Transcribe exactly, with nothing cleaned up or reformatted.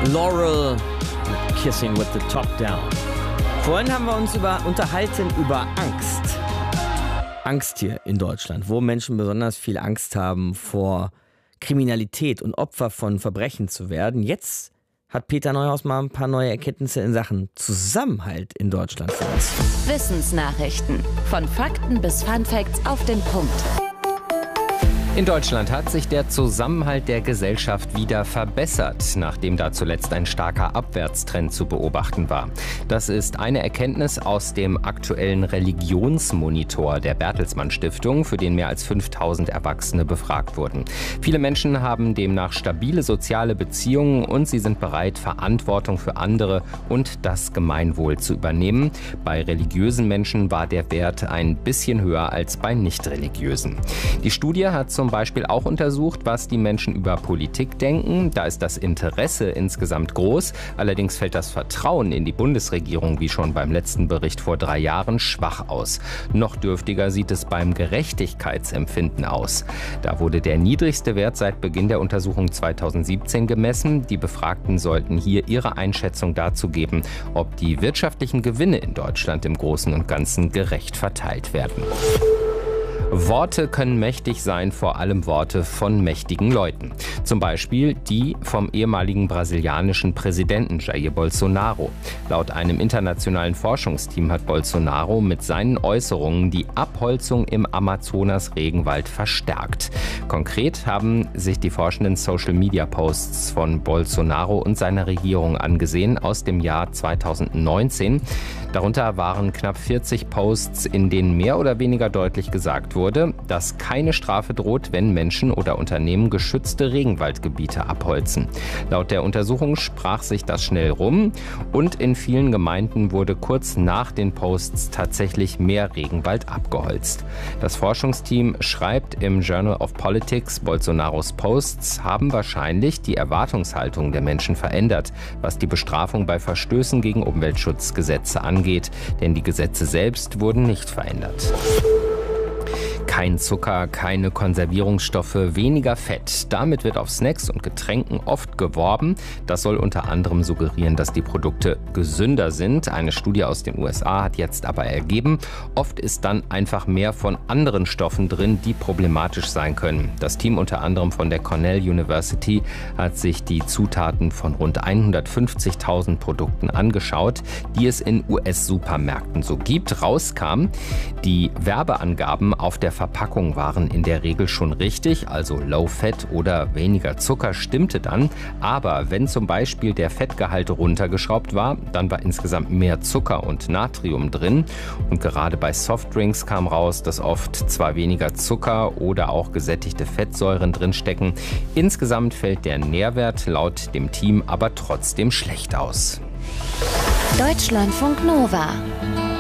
Laurel mit Kissing with the Top Down. Vorhin haben wir uns über, unterhalten über Angst. Angst hier in Deutschland, wo Menschen besonders viel Angst haben vor Kriminalität und Opfer von Verbrechen zu werden. Jetzt hat Peter Neuhaus mal ein paar neue Erkenntnisse in Sachen Zusammenhalt in Deutschland für uns. Wissensnachrichten. Von Fakten bis Funfacts auf den Punkt. In Deutschland hat sich der Zusammenhalt der Gesellschaft wieder verbessert, nachdem da zuletzt ein starker Abwärtstrend zu beobachten war. Das ist eine Erkenntnis aus dem aktuellen Religionsmonitor der Bertelsmann Stiftung, für den mehr als fünftausend Erwachsene befragt wurden. Viele Menschen haben demnach stabile soziale Beziehungen und sie sind bereit, Verantwortung für andere und das Gemeinwohl zu übernehmen. Bei religiösen Menschen war der Wert ein bisschen höher als bei nicht-religiösen. Die Studie hat zum Beispiel auch untersucht, was die Menschen über Politik denken. Da ist das Interesse insgesamt groß. Allerdings fällt das Vertrauen in die Bundesregierung, wie schon beim letzten Bericht vor drei Jahren, schwach aus. Noch dürftiger sieht es beim Gerechtigkeitsempfinden aus. Da wurde der niedrigste Wert seit Beginn der Untersuchung zweitausendsiebzehn gemessen. Die Befragten sollten hier ihre Einschätzung dazu geben, ob die wirtschaftlichen Gewinne in Deutschland im Großen und Ganzen gerecht verteilt werden. Worte können mächtig sein, vor allem Worte von mächtigen Leuten. Zum Beispiel die vom ehemaligen brasilianischen Präsidenten Jair Bolsonaro. Laut einem internationalen Forschungsteam hat Bolsonaro mit seinen Äußerungen die Abholzung im Amazonas-Regenwald verstärkt. Konkret haben sich die Forschenden Social-Media-Posts von Bolsonaro und seiner Regierung angesehen aus dem Jahr zweitausendneunzehn. Darunter waren knapp vierzig Posts, in denen mehr oder weniger deutlich gesagt wurde, dass keine Strafe droht, wenn Menschen oder Unternehmen geschützte Regenwaldgebiete abholzen. Laut der Untersuchung sprach sich das schnell rum und in vielen Gemeinden wurde kurz nach den Posts tatsächlich mehr Regenwald abgeholzt. Das Forschungsteam schreibt im Journal of Politics, Bolsonaros Posts haben wahrscheinlich die Erwartungshaltung der Menschen verändert, was die Bestrafung bei Verstößen gegen Umweltschutzgesetze angeht. Geht, denn die Gesetze selbst wurden nicht verändert. Kein Zucker, keine Konservierungsstoffe, weniger Fett. Damit wird auf Snacks und Getränken oft geworben. Das soll unter anderem suggerieren, dass die Produkte gesünder sind. Eine Studie aus den U S A hat jetzt aber ergeben, oft ist dann einfach mehr von anderen Stoffen drin, die problematisch sein können. Das Team unter anderem von der Cornell University hat sich die Zutaten von rund hundertfünfzigtausend Produkten angeschaut, die es in U S-Supermärkten so gibt. Rauskam, die Werbeangaben auf der Verpackung waren in der Regel schon richtig, also Low Fat oder weniger Zucker stimmte dann. Aber wenn zum Beispiel der Fettgehalt runtergeschraubt war, dann war insgesamt mehr Zucker und Natrium drin. Und gerade bei Softdrinks kam raus, dass oft zwar weniger Zucker oder auch gesättigte Fettsäuren drinstecken. Insgesamt fällt der Nährwert laut dem Team aber trotzdem schlecht aus. Deutschlandfunk Nova.